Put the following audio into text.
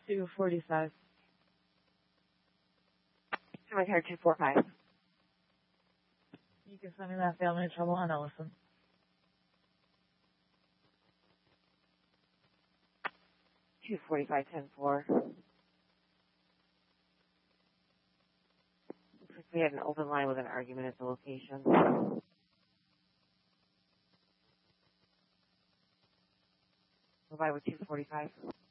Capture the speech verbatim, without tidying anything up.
two forty-five. Somebody here, two four five. You can send me that family trouble on Ellison. two forty-five, ten four. Looks like we had an open line with an argument at the location. We'll buy with two forty-five.